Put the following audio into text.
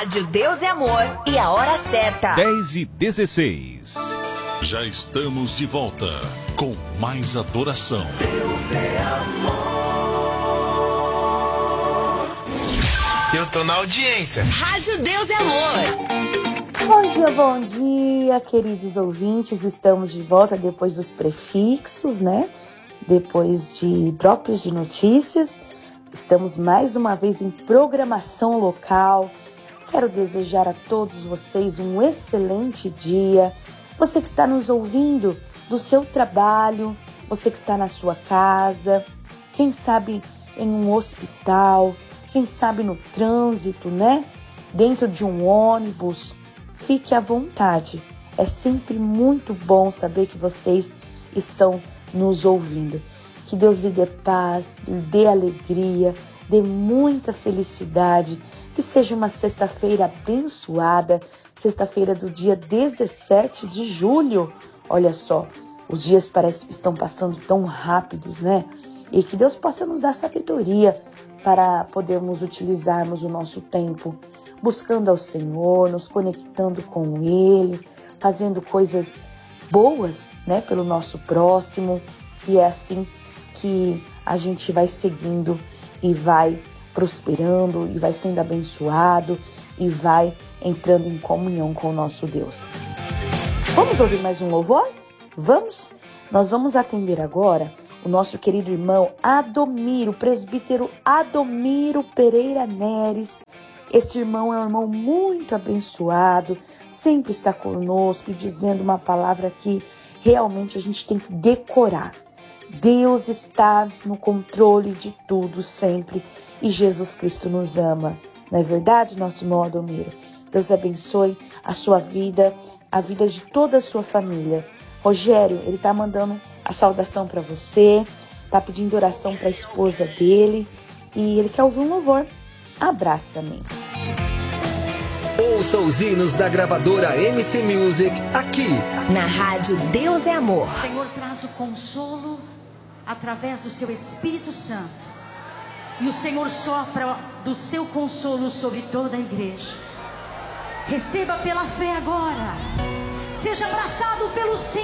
Rádio Deus é Amor e a hora certa. 10h16. Já estamos de volta com mais adoração. Deus é amor. Eu tô na audiência. Rádio Deus é Amor. Bom dia, queridos ouvintes. Estamos de volta depois dos prefixos, né? Depois de drops de notícias. Estamos mais uma vez em programação local. Quero desejar a todos vocês um excelente dia. Você que está nos ouvindo do seu trabalho, você que está na sua casa, quem sabe em um hospital, quem sabe no trânsito, né? Dentro de um ônibus. Fique à vontade. É sempre muito bom saber que vocês estão nos ouvindo. Que Deus lhe dê paz, lhe dê alegria, dê muita felicidade. Que seja uma sexta-feira abençoada, sexta-feira do dia 17 de julho. Olha só, os dias parecem que estão passando tão rápidos, né? E que Deus possa nos dar sabedoria para podermos utilizarmos o nosso tempo buscando ao Senhor, nos conectando com Ele, fazendo coisas boas, né, pelo nosso próximo. E é assim que a gente vai seguindo e vai prosperando e vai sendo abençoado e vai entrando em comunhão com o nosso Deus. Vamos ouvir mais um louvor? Vamos? Nós vamos atender agora o nosso querido irmão Adomiro, presbítero Adomiro Pereira Neres. Esse irmão é um irmão muito abençoado, sempre está conosco e dizendo uma palavra que realmente a gente tem que decorar. Deus está no controle de tudo sempre e Jesus Cristo nos ama. Não é verdade, nosso irmão Adomiro? Deus abençoe a sua vida, a vida de toda a sua família. Rogério, ele está mandando a saudação para você, está pedindo oração para a esposa dele e ele quer ouvir um louvor. Abraça-me. Ouça os hinos da gravadora MC Music aqui na Rádio Deus é Amor. O Senhor traz o consolo através do seu Espírito Santo. E o Senhor sopra do seu consolo sobre toda a igreja. Receba pela fé agora. Seja abraçado pelo Senhor.